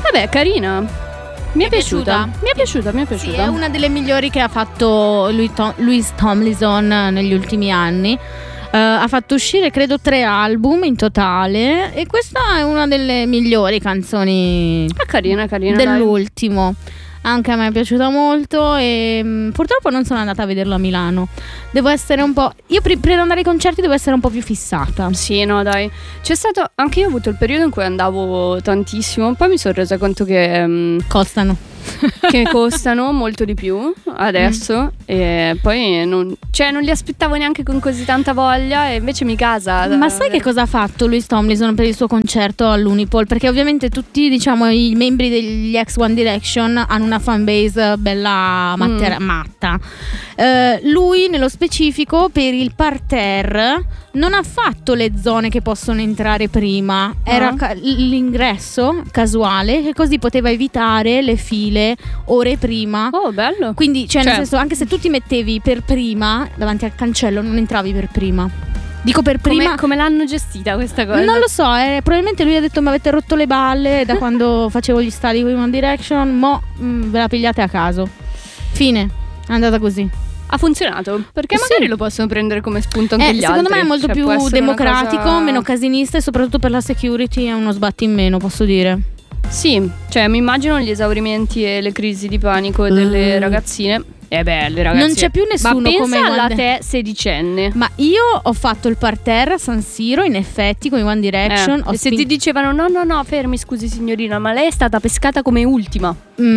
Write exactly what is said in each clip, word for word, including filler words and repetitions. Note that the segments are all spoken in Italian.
Vabbè, carina. Mi è, piaciuta. piaciuta? Mi è piaciuta, mi è piaciuta. Sì, è una delle migliori che ha fatto lui Tom, Louis Tomlinson negli ultimi anni. Uh, ha fatto uscire credo tre album in totale e questa è una delle migliori canzoni è carina, carina, dell'ultimo. Dai. Anche a me è piaciuta molto e mh, purtroppo non sono andata a vederlo a Milano. Devo essere un po'... Io per, per andare ai concerti devo essere un po' più fissata. Sì, no dai. C'è stato... Anche io ho avuto il periodo in cui andavo tantissimo. Poi mi sono resa conto che... Mh, costano. Che costano molto di più adesso. mm. E poi non... Cioè non li aspettavo neanche con così tanta voglia. E invece mi casa. Ma sai che cosa ha fatto Louis Tomlinson per il suo concerto all'Unipol? Perché ovviamente tutti, diciamo, i membri degli ex One Direction hanno una fanbase bella matter- mm. matta. uh, Lui nello specifico per il parterre non ha fatto le zone che possono entrare prima. Era ca- l'ingresso casuale, che così poteva evitare le file ore prima. Oh, bello. Quindi cioè, cioè. nel senso, anche se tu ti mettevi per prima davanti al cancello, non entravi per prima. Dico per prima. Come, come l'hanno gestita questa cosa? Non lo so, eh, probabilmente lui ha detto mi avete rotto le balle da quando facevo gli stadi con One Direction. Mo mh, ve la pigliate a caso. Fine, è andata così. Ha funzionato, perché sì. magari lo possono prendere come spunto anche eh, gli secondo altri. Secondo me è molto cioè, più democratico, cosa... meno casinista e soprattutto per la security è uno sbatti in meno, posso dire. Sì, cioè mi immagino gli esaurimenti e le crisi di panico delle uh. ragazzine. Eh beh, le ragazze. Non c'è più nessuno ma come pensa alla One... te sedicenne. Ma io ho fatto il parterre a San Siro, in effetti, con i One Direction. Eh, ho e spin... se ti dicevano no, no, no, fermi, scusi signorina, ma lei è stata pescata come ultima.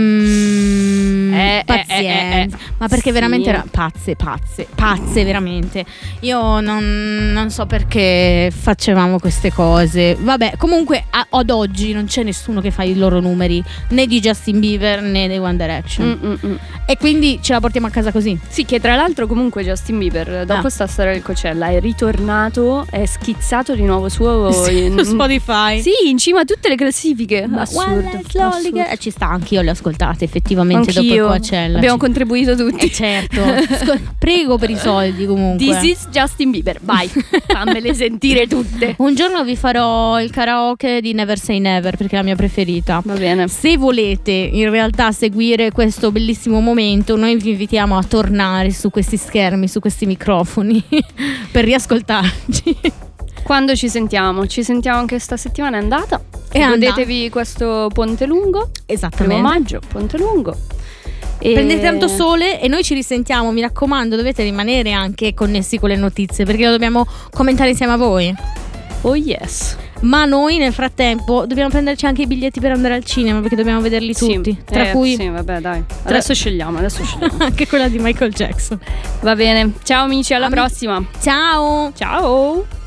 Mm, eh, pazienza. Eh, eh, eh. Ma perché sì. veramente era pazze, pazze, pazze veramente. Io non, non so perché facevamo queste cose. Vabbè, comunque a, ad oggi non c'è nessuno che fa i loro numeri, né di Justin Bieber né dei One Direction. Mm-mm. E quindi ce la portiamo a casa così. Sì, che tra l'altro comunque Justin Bieber dopo ah. sta storia del Coachella è ritornato, è schizzato di nuovo su, sì, in, su Spotify. Sì, in cima a tutte le classifiche. Ma assurdo, assurdo. Eh, ci sta, anch'io le ho ascoltate effettivamente. Anch'io. Dopo il Coachella. Abbiamo ci... contribuito tutti. Eh, certo. Scol- prego per i soldi comunque. This is Justin Bieber. Vai, fammele sentire tutte. Un giorno vi farò il karaoke di Never Say Never perché è la mia preferita. Va bene. Se volete in realtà seguire questo bellissimo momento, noi vi invitiamo a tornare su questi schermi, su questi microfoni per riascoltarci. Quando ci sentiamo? Ci sentiamo anche sta settimana, è andata. È Godetevi andata. questo Ponte Lungo. Esattamente. Primo maggio, Ponte Lungo. E... prendete tanto sole e noi ci risentiamo, mi raccomando, dovete rimanere anche connessi con le notizie perché lo dobbiamo commentare insieme a voi. Oh yes. Ma noi nel frattempo dobbiamo prenderci anche i biglietti per andare al cinema perché dobbiamo vederli tutti. Sì, tra eh, cui sì, vabbè, dai. Adesso tra... scegliamo, adesso scegliamo. Anche quella di Michael Jackson. Va bene. Ciao amici, alla Am- prossima. Ciao. Ciao.